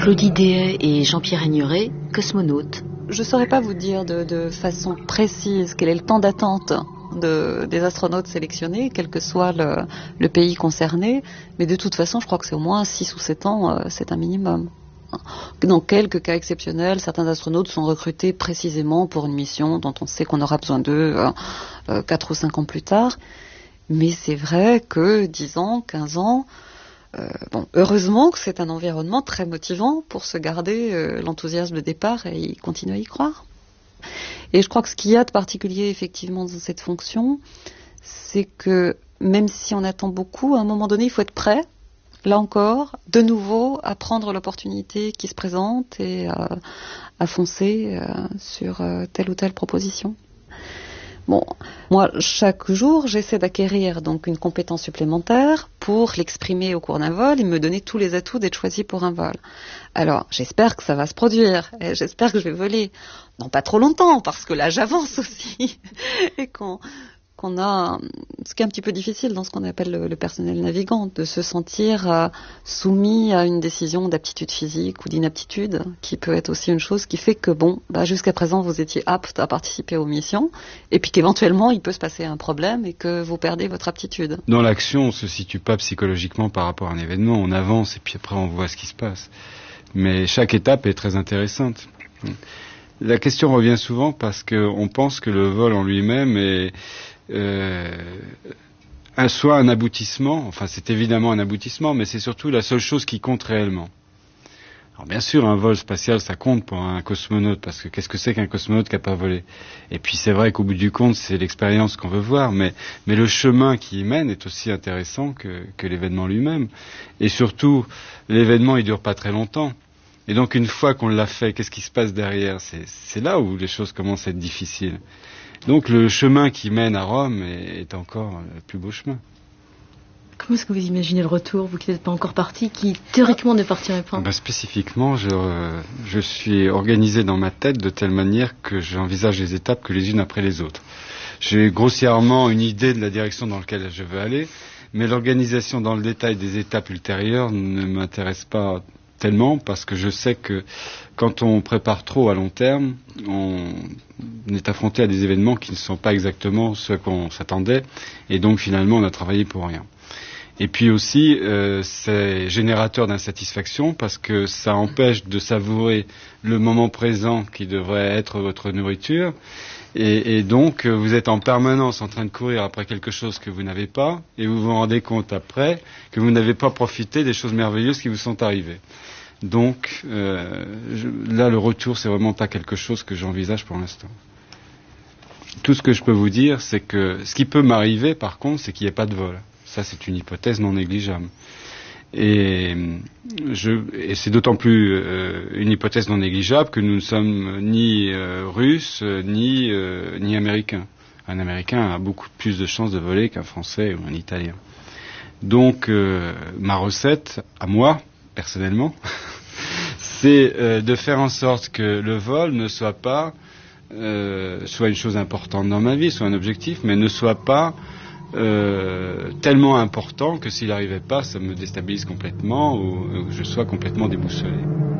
Claudie Dehaye et Jean-Pierre Aigneret, cosmonautes. Je ne saurais pas vous dire de façon précise quel est le temps d'attente des astronautes sélectionnés, quel que soit le pays concerné, mais de toute façon, je crois que c'est au moins 6 ou 7 ans, c'est un minimum. Dans quelques cas exceptionnels, certains astronautes sont recrutés précisément pour une mission dont on sait qu'on aura besoin d'eux 4 ou 5 ans plus tard. Mais c'est vrai que 10 ans, 15 ans, heureusement que c'est un environnement très motivant pour se garder l'enthousiasme de départ et y continuer à y croire. Et je crois que ce qu'il y a de particulier effectivement dans cette fonction, c'est que même si on attend beaucoup, à un moment donné, il faut être prêt, là encore, de nouveau, à prendre l'opportunité qui se présente et à foncer sur telle ou telle proposition. Bon, moi, chaque jour, j'essaie d'acquérir donc une compétence supplémentaire pour l'exprimer au cours d'un vol et me donner tous les atouts d'être choisi pour un vol. Alors, j'espère que ça va se produire et j'espère que je vais voler. Non, pas trop longtemps, parce que là, j'avance aussi et qu'on a, ce qui est un petit peu difficile dans ce qu'on appelle le personnel navigant, de se sentir soumis à une décision d'aptitude physique ou d'inaptitude, qui peut être aussi une chose qui fait que, jusqu'à présent, vous étiez apte à participer aux missions, et puis qu'éventuellement, il peut se passer un problème et que vous perdez votre aptitude. Dans l'action, on ne se situe pas psychologiquement par rapport à un événement, on avance et puis après on voit ce qui se passe. Mais chaque étape est très intéressante. La question revient souvent parce qu'on pense que le vol en lui-même est soit un aboutissement, enfin c'est évidemment un aboutissement, mais c'est surtout la seule chose qui compte réellement. Alors bien sûr, un vol spatial, ça compte pour un cosmonaute, parce que qu'est-ce que c'est qu'un cosmonaute qui n'a pas volé? Et puis c'est vrai qu'au bout du compte, c'est l'expérience qu'on veut voir, mais le chemin qui y mène est aussi intéressant que l'événement lui-même. Et surtout, l'événement, il dure pas très longtemps. Et donc une fois qu'on l'a fait, qu'est-ce qui se passe derrière? C'est là où les choses commencent à être difficiles. Donc le chemin qui mène à Rome est encore le plus beau chemin. Comment est-ce que vous imaginez le retour, vous qui n'êtes pas encore parti, qui théoriquement ne partirait pas? Spécifiquement, je suis organisé dans ma tête de telle manière que j'envisage les étapes que les unes après les autres. J'ai grossièrement une idée de la direction dans laquelle je veux aller, mais l'organisation dans le détail des étapes ultérieures ne m'intéresse pas tellement, parce que je sais que quand on prépare trop à long terme, on est affronté à des événements qui ne sont pas exactement ceux qu'on s'attendait, et donc finalement on a travaillé pour rien. Et puis aussi, c'est générateur d'insatisfaction, parce que ça empêche de savourer le moment présent qui devrait être votre nourriture, et donc vous êtes en permanence en train de courir après quelque chose que vous n'avez pas, et vous vous rendez compte après que vous n'avez pas profité des choses merveilleuses qui vous sont arrivées. Donc là, le retour, c'est vraiment pas quelque chose que j'envisage pour l'instant. Tout ce que je peux vous dire, c'est que ce qui peut m'arriver, par contre, c'est qu'il n'y ait pas de vol. Ça, c'est une hypothèse non négligeable. Et c'est d'autant plus une hypothèse non négligeable que nous ne sommes ni russes ni américains. Un Américain a beaucoup plus de chances de voler qu'un Français ou un Italien. Donc ma recette, à moi, personnellement, c'est de faire en sorte que le vol ne soit pas soit une chose importante dans ma vie, soit un objectif, mais ne soit pas tellement important que s'il n'arrivait pas, ça me déstabilise complètement ou que je sois complètement déboussolé.